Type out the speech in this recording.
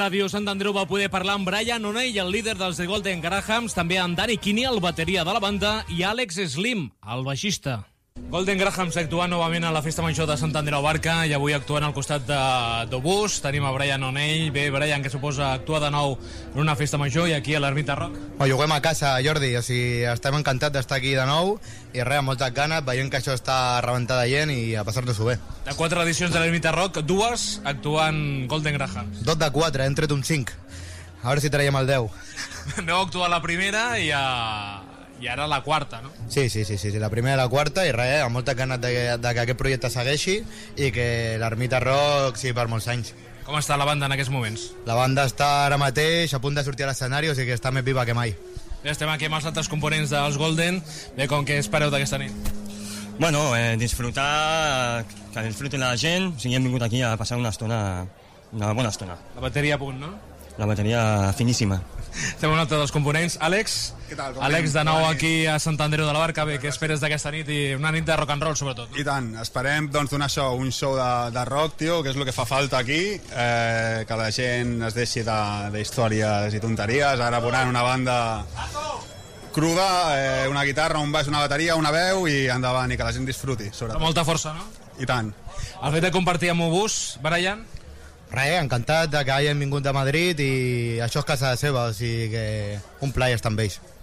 Ràdio Sant Andreu va poder parlar amb Brian O'Neill, el líder dels The Golden Grahams, també amb Danny Kinney, el bateria de la banda, i Alex Slim, el baixista. Golden Grahams actuant novament a la Festa Major de Sant Andreu Barca i avui actuant al costat d'Obús. Tenim a Brian O'Neill. Bé, Brian, què suposa actuar de nou en una Festa Major i aquí a l'Ermita Rock? Juguem a casa, Jordi, o sigui, estem encantats d'estar aquí de nou i res, amb moltes ganes, veient que això està rebentat de gent i a passar-nos-ho bé. De 4 edicions de l'Ermita Rock, 2 actuant Golden Grahams. 2 de 4, hem tret un 5. A veure si traiem el 10. Aneu a actuar la primera i ara la quarta, no? Sí, la primera i la quarta i res, amb moltes ganes de que aquest projecte segueixi i que l'Ermita Rock sigui per molts anys. Com està la banda en aquests moments? La banda està ara mateix a punt de sortir a l'escenari, o sigui que està més viva que mai. Bé, estem aquí amb els altres components dels Golden. Bé, com que espereu d'aquesta nit? Bueno, disfrutar, que disfruti la gent, o sigui, hem vingut aquí a passar una bona estona. La bateria a punt, no? La bateria finíssima. Estem un altre dels components. Àlex? Què tal? Àlex, de nou aquí a Sant Andreu de la Barca. Bé, què esperes d'aquesta nit? I una nit de rock and roll, sobretot. I tant, esperem doncs, donar això, un show de rock, tio, que és el que fa falta aquí, que la gent es deixi d'històries i tonteries. Ara posant una banda cruda, una guitarra, un baix, una bateria, una veu i endavant, i que la gent disfruti, sobretot. Amb molta força, no? I tant. El fet de compartir amb Obús, Brian? Res, encantat de que hagin vingut de Madrid i això és casa seva, o sigui que un plaer estar amb ells.